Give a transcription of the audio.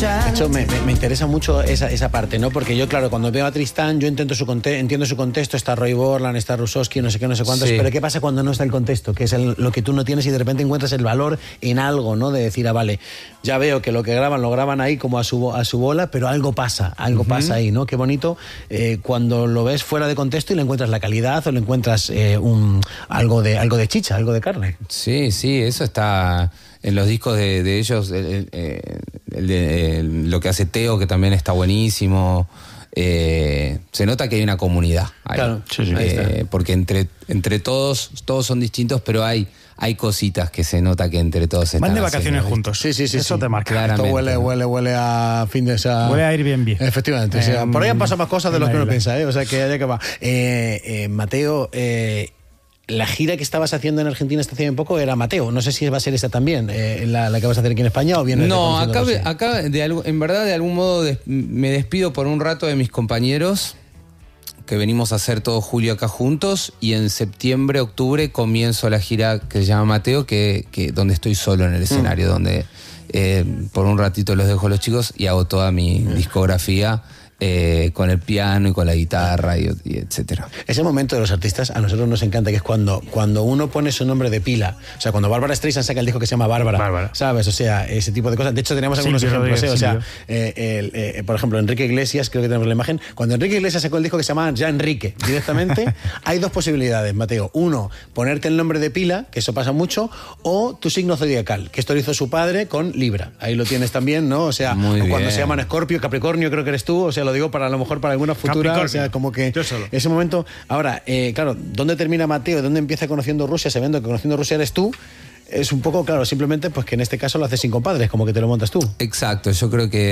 De hecho, me interesa mucho esa parte, ¿no? Porque yo, claro, cuando veo a Tristán, yo entiendo su contexto, está Roy Borland, está Rusowski, no sé qué, no sé cuántos, pero ¿qué pasa cuando no está el contexto? Que es lo que tú no tienes y de repente encuentras el valor en algo, ¿no? De decir, vale, ya veo que lo que graban, lo graban ahí como a su bola, pero algo pasa pasa ahí, ¿no? Qué bonito cuando lo ves fuera de contexto y le encuentras la calidad o le encuentras algo de chicha, algo de carne. Sí, eso está en los discos de ellos, lo que hace Teo, que también está buenísimo. Se nota que hay una comunidad ahí. Claro, sí, porque entre todos son distintos, pero hay cositas que se nota que entre todos están. Van de vacaciones juntos. Sí. Eso te marca. Claramente. Esto huele a fin de esa. Huele a Airbnb. Efectivamente. O sea, por ahí han pasado más cosas de lo que uno piensa, ¿eh? O sea, que allá que va. Mateo, la gira que estabas haciendo en Argentina hasta hace poco era Mateo. No sé si va a ser esta también, la que vas a hacer aquí en España o bien. No, acá en verdad, de algún modo me despido por un rato de mis compañeros, que venimos a hacer todo julio acá juntos, y en septiembre, octubre comienzo la gira que se llama Mateo, que donde estoy solo en el escenario, donde por un ratito los dejo a los chicos y hago toda mi discografía. Con el piano y con la guitarra y etcétera. Ese momento de los artistas a nosotros nos encanta, que es cuando uno pone su nombre de pila. O sea, cuando Bárbara Streisand saca el disco que se llama Bárbara, ¿sabes? O sea, ese tipo de cosas. De hecho, tenemos algunos ejemplos. O sea, por ejemplo, Enrique Iglesias, creo que tenemos la imagen. Cuando Enrique Iglesias sacó el disco que se llama ya Enrique, directamente, hay dos posibilidades, Mateo. Uno, ponerte el nombre de pila, que eso pasa mucho, o tu signo zodiacal, que esto lo hizo su padre con Libra. Ahí lo tienes también, ¿no? O sea, cuando se llaman Escorpio, Capricornio, creo que eres tú. O sea, lo digo para a lo mejor para alguna futura, o sea, como que ese momento. Ahora, claro, ¿dónde termina Mateo? ¿Dónde empieza Conociendo Rusia? Sabiendo que Conociendo Rusia eres tú, es un poco, claro, simplemente pues que en este caso lo haces sin compadres, como que te lo montas tú. Exacto, yo creo que